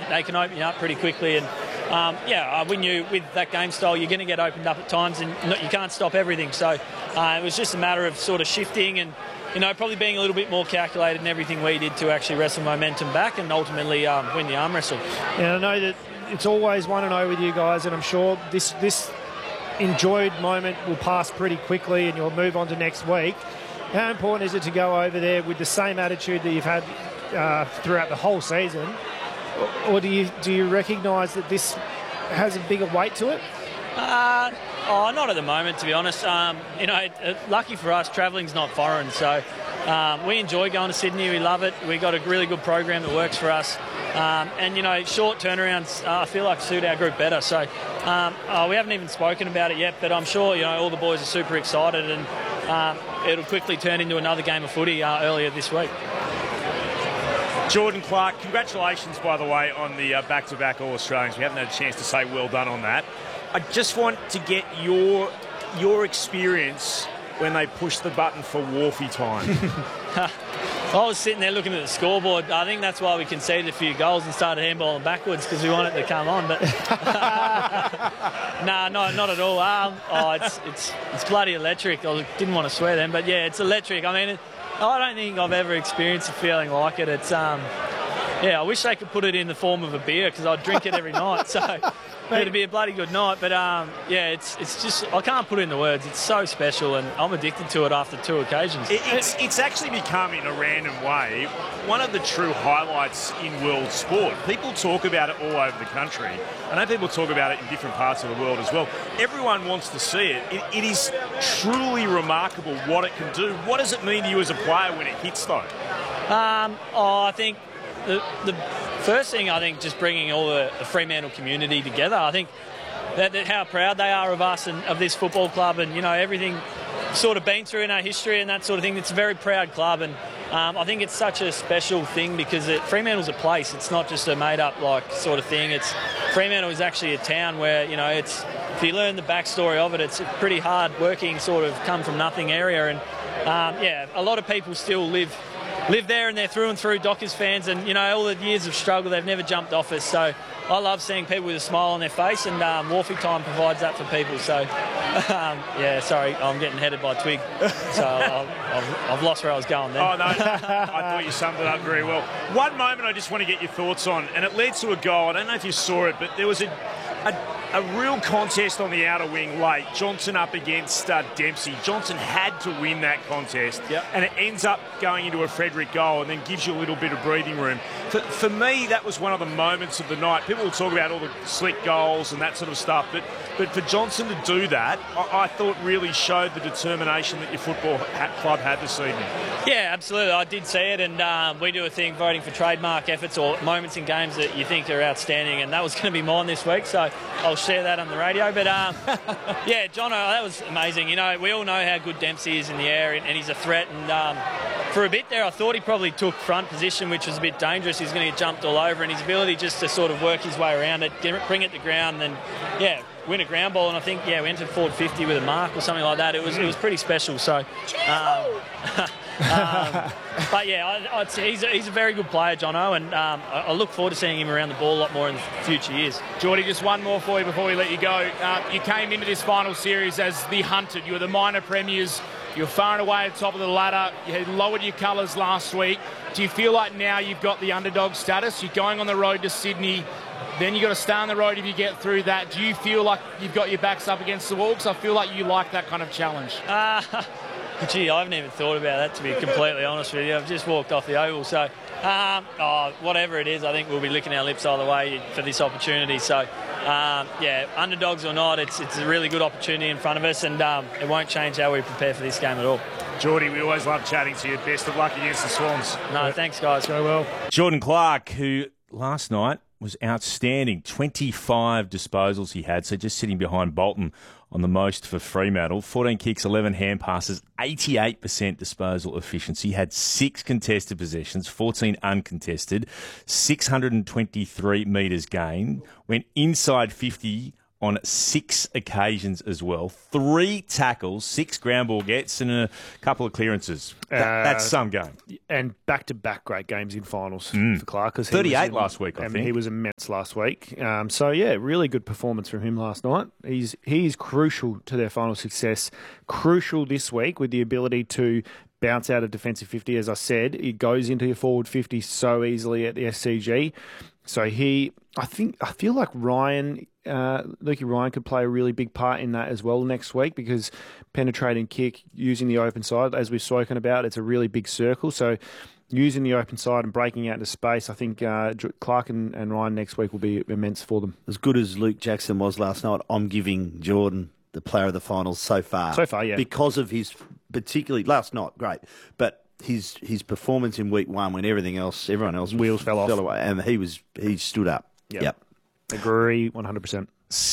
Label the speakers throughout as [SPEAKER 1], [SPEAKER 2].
[SPEAKER 1] they can open you up pretty quickly. And we knew with that game style you're going to get opened up at times, and you can't stop everything. So it was just a matter of sort of shifting and probably being a little bit more calculated in everything we did to actually wrestle momentum back and ultimately win the arm wrestle.
[SPEAKER 2] Yeah, I know that it's always 1-0 with you guys, and I'm sure this enjoyed moment will pass pretty quickly and you'll move on to next week. How important is it to go over there with the same attitude that you've had throughout the whole season, or do you recognise that this has a bigger weight to it?
[SPEAKER 1] Not at the moment, to be honest. Lucky for us, travelling's not foreign, so we enjoy going to Sydney. We love it. We got a really good program that works for us, and short turnarounds I feel like suit our group better. So we haven't even spoken about it yet, but I'm sure all the boys are super excited, and it'll quickly turn into another game of footy earlier this week.
[SPEAKER 3] Jordan Clark, congratulations, by the way, on the back-to-back All-Australians. We haven't had a chance to say well done on that. I just want to get your experience when they pushed the button for Wharfie time.
[SPEAKER 1] I was sitting there looking at the scoreboard. I think that's why we conceded a few goals and started handballing backwards, because we wanted it to come on. But no, not at all. It's bloody electric. I didn't want to swear then, but yeah, it's electric. I mean, I don't think I've ever experienced a feeling like it. It's I wish they could put it in the form of a beer, because I'd drink it every night. So it'd be a bloody good night. But it's just, I can't put it into words. It's so special, and I'm addicted to it after 2 occasions.
[SPEAKER 3] It's actually become, in a random way, one of the true highlights in world sport. People talk about it all over the country. I know people talk about it in different parts of the world as well. Everyone wants to see it. It is truly remarkable what it can do. What does it mean to you as a player when it hits, though?
[SPEAKER 1] I think the first thing, just bringing all the Fremantle community together. I think that how proud they are of us and of this football club, and everything sort of been through in our history and that sort of thing. It's a very proud club, and I think it's such a special thing because Fremantle's a place. It's not just a made-up sort of thing. Fremantle is actually a town where it's, if you learn the backstory of it, it's a pretty hard-working sort of come-from-nothing area, and a lot of people still live there, and they're through and through Dockers fans, and all the years of struggle, they've never jumped off us. So I love seeing people with a smile on their face, and Wharfie time provides that for people. So sorry, I'm getting headed by Twig, so I've lost where I was going then.
[SPEAKER 3] Oh no, I thought you summed it up very well. One moment I just want to get your thoughts on, and it led to a goal. I don't know if you saw it, but there was a real contest on the outer wing late. Johnson up against Dempsey. Johnson had to win that contest, and it ends up going into a Frederick goal and then gives you a little bit of breathing room. For me, that was one of the moments of the night. People will talk about all the slick goals and that sort of stuff, but for Johnson to do that, I thought really showed the determination that your football club had this evening.
[SPEAKER 1] Yeah, absolutely. I did see it, and we do a thing voting for trademark efforts or moments in games that you think are outstanding, and that was going to be mine this week, so I'll share that on the radio. But Jono, that was amazing. We all know how good Dempsey is in the air, and he's a threat, and for a bit there I thought he probably took front position, which was a bit dangerous. He's going to get jumped all over, and his ability just to sort of work his way around it, bring it to ground, and win a ground ball, and I think we entered forward 50 with a mark or something like that. It was pretty special. So, but he's a very good player, Jono, and I look forward to seeing him around the ball a lot more in the future years.
[SPEAKER 4] Geordie, just one more for you before we let you go. You came into this final series as the hunted. You were the minor premiers. You were far and away at the top of the ladder. You had lowered your colours last week. Do you feel like now you've got the underdog status? You're going on the road to Sydney. Then you've got to stay on the road if you get through that. Do you feel like you've got your backs up against the wall? Because I feel like you like that kind of challenge.
[SPEAKER 1] Gee, I haven't even thought about that, to be completely honest with you. I've just walked off the oval. So, whatever it is, I think we'll be licking our lips either way for this opportunity. So, underdogs or not, it's a really good opportunity in front of us, and it won't change how we prepare for this game at all.
[SPEAKER 3] Geordie, we always love chatting to you. Best of luck against the Swans.
[SPEAKER 1] No, thanks, guys.
[SPEAKER 2] Go well.
[SPEAKER 3] Jordan Clark, who last night was outstanding. 25 disposals he had, so just sitting behind Bolton on the most for Fremantle. 14 kicks, 11 hand passes, 88% disposal efficiency. Had 6 contested possessions, 14 uncontested, 623 metres gained. Went inside 50
[SPEAKER 5] on 6 occasions as well. 3 tackles, 6 ground ball gets, and a couple of clearances. That's some game.
[SPEAKER 2] And back-to-back great games in finals for Clark.
[SPEAKER 5] 38 last week, I think.
[SPEAKER 2] He was immense last week. So, yeah, really good performance from him last night. He's crucial to their final success. Crucial this week with the ability to bounce out of defensive 50. As I said, it goes into your forward 50 so easily at the SCG. So I feel like Lukey Ryan could play a really big part in that as well next week, because penetrating kick, using the open side, as we've spoken about, it's a really big circle. So using the open side and breaking out into space, I think Clark and Ryan next week will be immense for them.
[SPEAKER 6] As good as Luke Jackson was last night, I'm giving Jordan the player of the finals so far.
[SPEAKER 2] So far, yeah.
[SPEAKER 6] Because of his, particularly last night, great, but his performance in week 1 when everyone else
[SPEAKER 2] wheels fell off
[SPEAKER 6] away, and he stood up. Yep.
[SPEAKER 2] Agree 100%.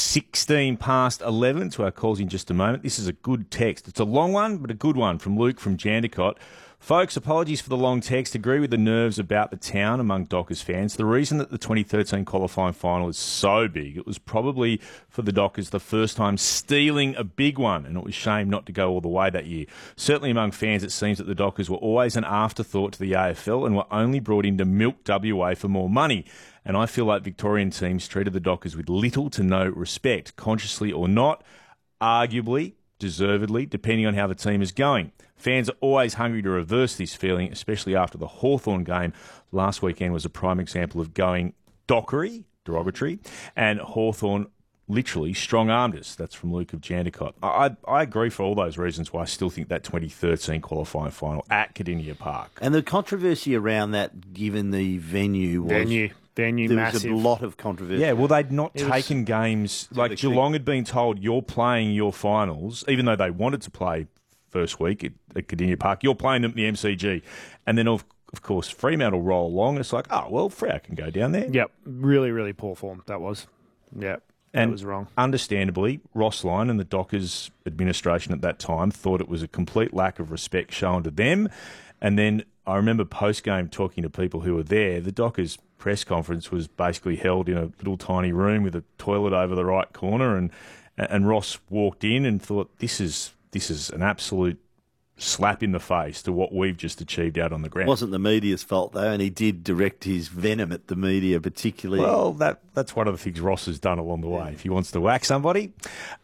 [SPEAKER 5] 16 past 11 to our calls in just a moment. This is a good text. It's a long one, but a good one from Luke from Jandakot. Folks, apologies for the long text. Agree with the nerves about the town among Dockers fans. The reason that the 2013 qualifying final is so big, it was probably for the Dockers the first time stealing a big one, and it was a shame not to go all the way that year. Certainly among fans, it seems that the Dockers were always an afterthought to the AFL and were only brought in to milk WA for more money. And I feel like Victorian teams treated the Dockers with little to no respect, consciously or not, arguably, deservedly, depending on how the team is going. Fans are always hungry to reverse this feeling, especially after the Hawthorn game last weekend was a prime example of going dockery, derogatory, and Hawthorn literally strong-armed us. That's from Luke of Jandakot. I agree for all those reasons why I still think that 2013 qualifying final at Cardinia Park.
[SPEAKER 6] And the controversy around that, given the venue, was...
[SPEAKER 2] Venue,
[SPEAKER 6] there
[SPEAKER 2] massive.
[SPEAKER 6] was a lot of controversy.
[SPEAKER 5] Yeah, well, they'd not taken games. Like Geelong had been told, you're playing your finals, even though they wanted to play first week at Cardinia Park, you're playing them at the MCG. And then, of course, Fremantle roll along. It's like, oh, well, Freo can go down there.
[SPEAKER 2] Yep, really, really poor form, that was. Yep, that was wrong.
[SPEAKER 5] Understandably, Ross Lyon and the Dockers administration at that time thought it was a complete lack of respect shown to them. And then I remember post-game talking to people who were there, the Dockers press conference was basically held in a little tiny room with a toilet over the right corner, and Ross walked in and thought, this is an absolute slap in the face to what we've just achieved out on the ground.
[SPEAKER 6] It wasn't the media's fault, though, and he did direct his venom at the media particularly.
[SPEAKER 5] Well, that's one of the things Ross has done along the way, if he wants to whack somebody.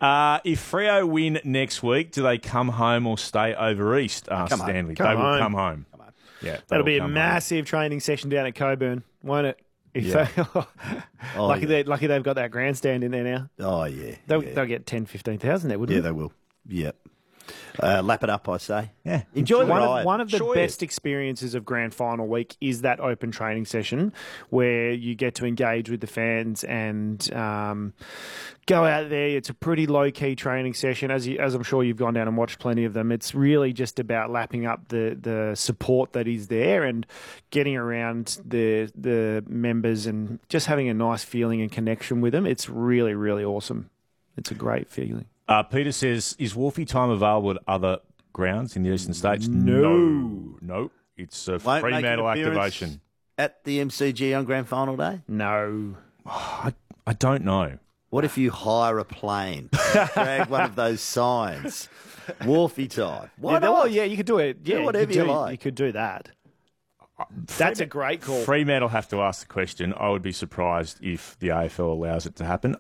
[SPEAKER 5] If Freo win next week, do they come home or stay over East? Asked Stanley. They will come home. Yeah,
[SPEAKER 2] that'll be a massive training session down at Coburn, won't it? Lucky they've got that grandstand in there now.
[SPEAKER 6] Oh, yeah.
[SPEAKER 2] They'll get 10,000, 15,000 there, wouldn't they?
[SPEAKER 6] Yeah, they will. Yep. Lap it up, I say.
[SPEAKER 5] Yeah.
[SPEAKER 6] Enjoy the ride.
[SPEAKER 2] One of the best experiences of Grand Final week is that open training session where you get to engage with the fans and go out there. It's a pretty low-key training session. As I'm sure you've gone down and watched plenty of them, it's really just about lapping up the support that is there and getting around the members and just having a nice feeling and connection with them. It's really, really awesome. It's a great feeling.
[SPEAKER 5] Peter says, is Wolfie time available at other grounds in the eastern states? No. It's a Fremantle activation.
[SPEAKER 6] At the MCG on Grand Final Day?
[SPEAKER 2] No.
[SPEAKER 5] I don't know.
[SPEAKER 6] What if you hire a plane, drag one of those signs? Wolfie time. Why not?
[SPEAKER 2] Oh, yeah, you could do it. Yeah,
[SPEAKER 6] whatever you like.
[SPEAKER 2] You could do that. That's a great call.
[SPEAKER 5] Fremantle have to ask the question. I would be surprised if the AFL allows it to happen.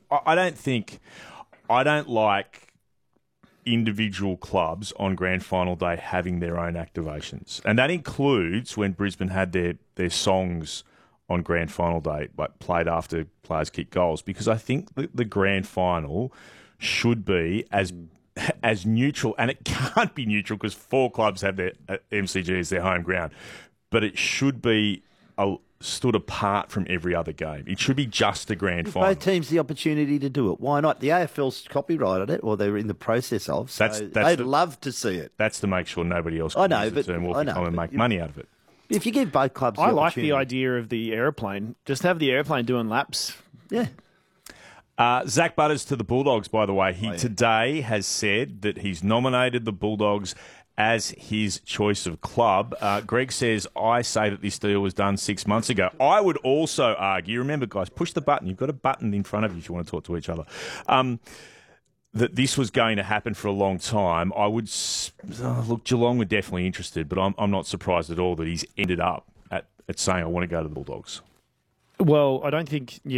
[SPEAKER 5] I don't like individual clubs on Grand Final Day having their own activations. And that includes when Brisbane had their songs on Grand Final Day, like played after players kick goals, because I think the Grand Final should be as neutral, and it can't be neutral because 4 clubs have their MCG as their home ground, but it should be stood apart from every other game. It should be just a grand final.
[SPEAKER 6] Both teams the opportunity to do it. Why not? The AFL's copyrighted it, or they're in the process of. So they'd love to see it.
[SPEAKER 5] That's to make sure nobody else can use the term Wolfie time and make money out of it.
[SPEAKER 6] If you give both clubs the
[SPEAKER 2] I like the idea of the aeroplane. Just have the aeroplane doing laps.
[SPEAKER 6] Yeah.
[SPEAKER 5] Zach Butters to the Bulldogs, by the way. He today has said that he's nominated the Bulldogs as his choice of club. Greg says, I say that this deal was done 6 months ago. I would also argue, remember, guys, push the button. You've got a button in front of you if you want to talk to each other. That this was going to happen for a long time. I would look. Geelong were definitely interested, but I'm not surprised at all that he's ended up at saying I want to go to the Bulldogs.
[SPEAKER 2] Well, I don't think.